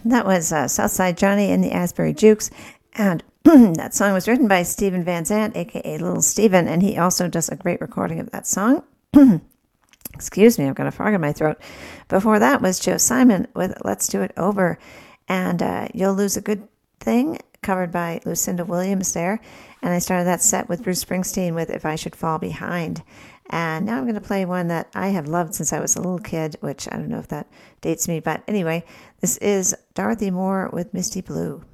That was Southside Johnny and the Asbury Jukes. And that song was written by Steven Van Zandt, a.k.a. Little Steven, and he also does a great recording of that song. Excuse me, I've got a frog in my throat. Before that was Joe Simon with Let's Do It Over. And You'll Lose a Good Thing, covered by Lucinda Williams there. And I started that set with Bruce Springsteen with If I Should Fall Behind. And now I'm going to play one that I have loved since I was a little kid, which I don't know if that dates me. But anyway, this is Dorothy Moore with Misty Blue.